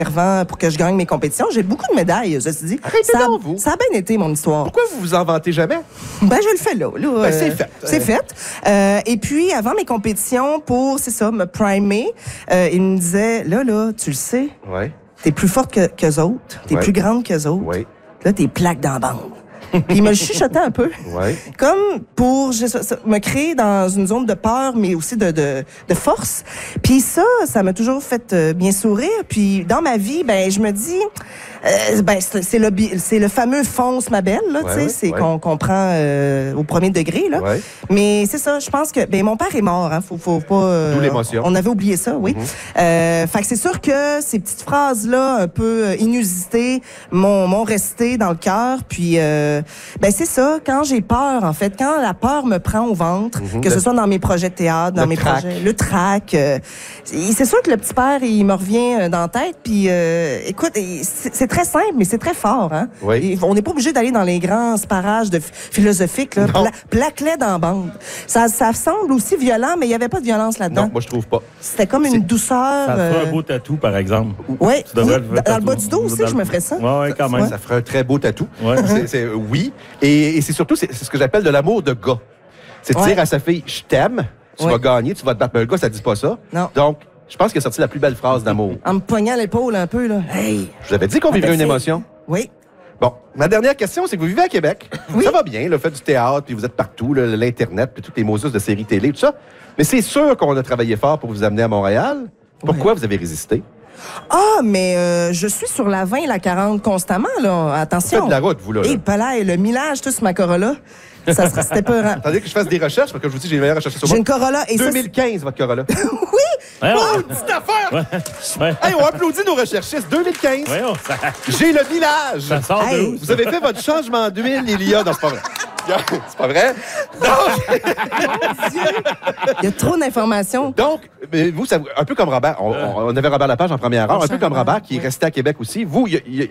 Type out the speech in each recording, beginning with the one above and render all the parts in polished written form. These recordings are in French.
pour que je gagne mes compétitions. J'ai beaucoup de médailles, je te dis. Arrêtez donc, vous. Ça a bien été, mon histoire. Pourquoi vous vous en vantez jamais? Ben, je le fais là. C'est fait. C'est fait. Et puis, avant mes compétitions, pour, c'est ça, me primer, il me disait, là, tu le sais, Oui. t'es plus forte qu'eux autres, t'es plus grande qu'eux autres. Oui. Là, t'es plaque dans la bande. Puis il me le chuchotait un peu. Ouais. Comme pour me créer dans une zone de peur, mais aussi de force. Puis ça m'a toujours fait bien sourire. Puis dans ma vie, ben je me dis, c'est le fameux fonce ma belle, là, tu sais, c'est qu'on comprend au premier degré, là. Ouais. Mais c'est ça, je pense que, ben mon père est mort, hein, faut pas. D'où l'émotion. On avait oublié ça, oui. Fait que c'est sûr que ces petites phrases-là, un peu inusitées, m'ont resté dans le cœur. Puis ben c'est ça, quand j'ai peur, en fait, quand la peur me prend au ventre, que ce soit dans mes projets de théâtre, dans mes projets, le trac, c'est sûr que le petit père, il me revient dans la tête. Puis écoute, c'est très simple, mais c'est très fort, hein. Oui. On n'est pas obligé d'aller dans les grands sparages philosophiques, là. Plaque-les dans la bande. Ça semble aussi violent, mais il n'y avait pas de violence là-dedans. Non, moi je trouve pas. C'était comme une douceur. Ça te ferait un beau tatou, par exemple. Oui, dans le bas du dos aussi, je me ferais ça. Oui, quand même. Ça ferait un très beau tatou. Ouais. Oui. Et c'est surtout, c'est ce que j'appelle de l'amour de gars. C'est de dire à sa fille, je t'aime, tu vas gagner, tu vas te battre. Mais un gars, ça dit pas ça. Non. Donc, je pense qu'il a sorti la plus belle phrase d'amour. En me poignant l'épaule un peu, là. Hey! Je vous avais dit qu'on vivrait une émotion. Oui. Bon, ma dernière question, c'est que vous vivez à Québec. Oui. Ça va bien, le fait du théâtre, puis vous êtes partout, l'Internet, puis toutes les Moses de séries télé, tout ça. Mais c'est sûr qu'on a travaillé fort pour vous amener à Montréal. Pourquoi vous avez résisté? Ah, mais je suis sur la 20 et la 40 constamment, là. Attention. Vous faites de la route, vous, là. Et palais, le millage, tout sur ma Corolla. C'était peurant. Attendez que je fasse des recherches, parce que je vous dis, j'ai une meilleure recherche sur moi. J'ai une Corolla. Et 2015, votre Corolla. Oui! Ouais, Oh, petite affaire! Ouais. Hey, on applaudit nos recherchistes. 2015. Voyons, J'ai le village. ça sort de où? Vous avez fait votre changement d'huile, il y a... Non, c'est pas vrai. C'est pas vrai? Il y a trop d'informations. Donc, mais vous, un peu comme Robert, on avait Robert Lapage en première heure, un peu comme Robert qui est resté à Québec aussi. Vous,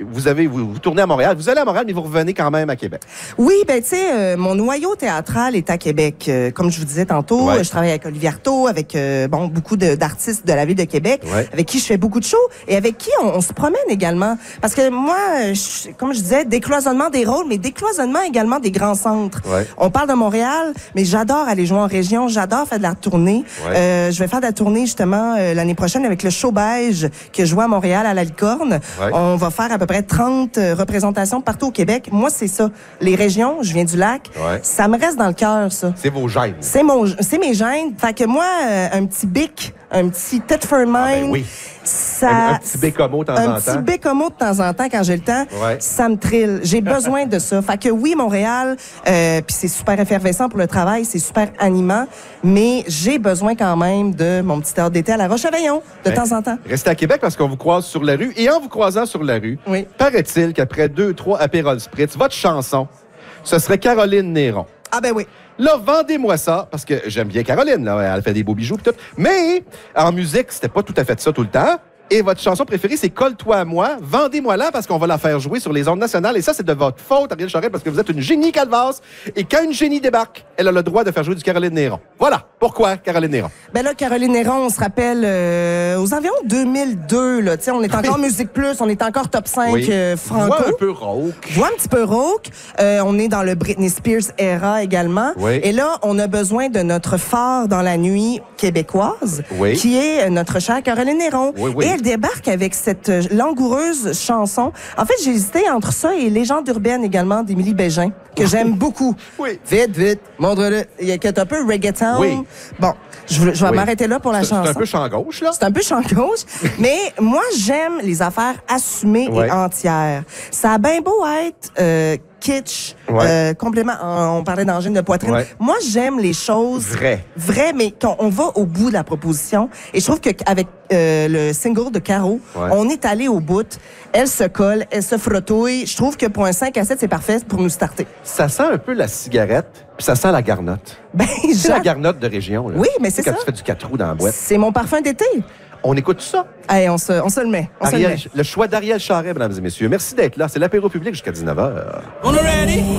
vous tournez à Montréal. Vous allez à Montréal, mais vous revenez quand même à Québec. Oui, ben tu sais, mon noyau théâtral est à Québec. Comme je vous disais tantôt, je travaille avec Olivier Artaud, avec beaucoup d'artistes de la ville de Québec, avec qui je fais beaucoup de shows et avec qui on se promène également. Parce que moi, comme je disais, décloisonnement des rôles, mais décloisonnement également des grands centres. Ouais. On parle de Montréal, mais j'adore aller jouer en région, j'adore faire de la tournée. Je vais faire de la tournée justement l'année prochaine avec le Show Beige que je joue à Montréal à la Licorne. Ouais. On va faire à peu près 30 représentations partout au Québec. Moi, c'est ça. Les régions, je viens du lac, ça me reste dans le cœur, ça. C'est vos gènes. C'est mes gènes. Fait que moi, un petit bic, un petit Thetford Mine, Ben oui. ça... Un petit bécomo de temps en temps. Un petit bécomo de temps en temps, quand j'ai le temps, ça me trille. J'ai besoin de ça. Fait que oui, Montréal, puis c'est super effervescent pour le travail, c'est super animant, mais j'ai besoin quand même de mon petit heure d'été à la Roche-Aveillon, de temps en temps. Restez à Québec parce qu'on vous croise sur la rue. Et en vous croisant sur la rue, paraît-il qu'après 2-3 Aperol Spritz, votre chanson, ce serait Caroline Néron. Ah ben oui. Là, vendez-moi ça, parce que j'aime bien Caroline, là, elle fait des beaux bijoux et tout. Mais en musique, c'était pas tout à fait ça tout le temps. Et votre chanson préférée, c'est Colle-toi à moi. Vendez-moi-la parce qu'on va la faire jouer sur les ondes nationales. Et ça, c'est de votre faute, Ariel Charest, parce que vous êtes une génie calvasse. Et quand une génie débarque, elle a le droit de faire jouer du Caroline Néron. Voilà. Pourquoi Caroline Néron? Ben là, Caroline Néron, on se rappelle aux environs 2002, là. Tu sais, on est encore Musique Plus, on est encore top 5 franco. Voix un peu rauque. Voix un petit peu rauque. On est dans le Britney Spears era également. Oui. Et là, on a besoin de notre phare dans la nuit québécoise, qui est notre chère Caroline Néron. Et elle débarque avec cette langoureuse chanson. En fait, j'ai hésité entre ça et Légende urbaine également d'Émilie Bégin, que j'aime beaucoup. Vite, vite, montre-le. Il y a un peu reggaeton. Bon, je vais m'arrêter là pour la chanson. C'est un peu champ gauche, là. C'est un peu champ gauche, mais moi, j'aime les affaires assumées et entières. Ça a bien beau être kitsch, complément, on parlait d'angine de poitrine. Moi, j'aime les choses vraies, mais quand on va au bout de la proposition. Et je trouve qu'avec le single de Caro, on est allé au bout. Elle se colle, elle se frottouille. Je trouve que pour un 5 à 7, c'est parfait pour nous starter. Ça sent un peu la cigarette, puis ça sent la garnotte. Ben, c'est la garnotte de région, là. Oui, mais c'est ça. Quand tu fais du 4 roues dans la boîte. C'est mon parfum d'été. On écoute ça. Hey, on se le met. Le choix d'Ariel Charest, mesdames et messieurs. Merci d'être là. C'est l'apéro public jusqu'à 19h. On est ready?